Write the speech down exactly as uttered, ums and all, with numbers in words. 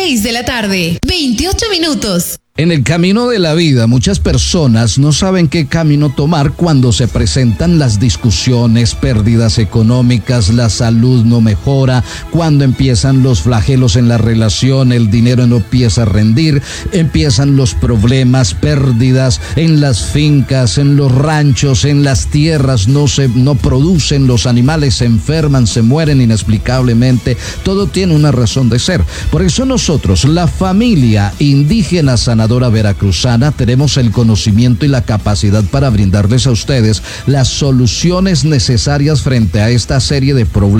seis de la tarde, veintiocho minutos. En el camino de la vida, muchas personas no saben qué camino tomar cuando se presentan las discusiones, pérdidas económicas, la salud no mejora, cuando empiezan los flagelos en la relación, el dinero no empieza a rendir, empiezan los problemas, pérdidas en las fincas, en los ranchos, en las tierras, no se no producen, los animales se enferman, se mueren inexplicablemente, todo tiene una razón de ser. Por eso nosotros, la familia indígena sanadora veracruzana, tenemos el conocimiento y la capacidad para brindarles a ustedes las soluciones necesarias frente a esta serie de problemas